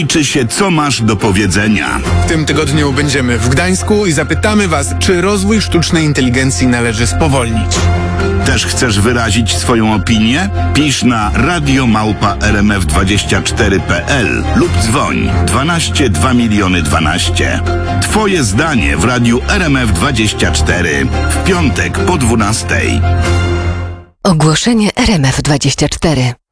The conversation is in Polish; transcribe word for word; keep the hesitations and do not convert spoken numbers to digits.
liczy się, co masz do powiedzenia. W tym tygodniu będziemy w Gdańsku i zapytamy Was, czy rozwój sztucznej inteligencji należy spowolnić. Też chcesz wyrazić swoją opinię? Pisz na radio małpa r m f dwadzieścia cztery kropka p l lub dzwoń dwanaście dwa miliony dwanaście. Twoje zdanie w radiu R M F dwadzieścia cztery w piątek po dwunastej. Ogłoszenie R M F dwadzieścia cztery.